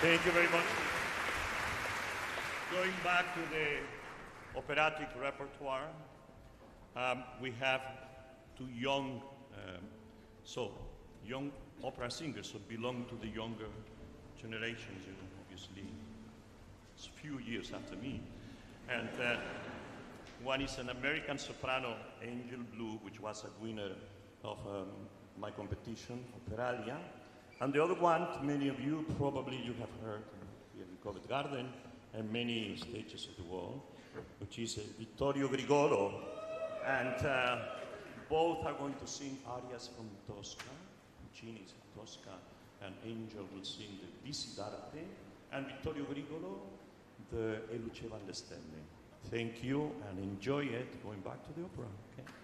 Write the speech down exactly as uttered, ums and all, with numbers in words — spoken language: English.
Thank you very much. Going back to the operatic repertoire, um, we have two young, um, so young opera singers who belong to the younger generations, you know, obviously. It's a few years after me. And uh, one is an American soprano, Angel Blue, which was a winner of um, my competition, Operalia. And the other one, many of you, probably you have heard here in Covent Garden and many stages of the world, which is uh, Vittorio Grigolo. And uh, both are going to sing arias from Tosca. Puccini is Tosca, and Angel will sing the Disidarte, and Vittorio Grigolo, the E luceva alle stelle. Thank you, and enjoy it. Going back to the opera, okay?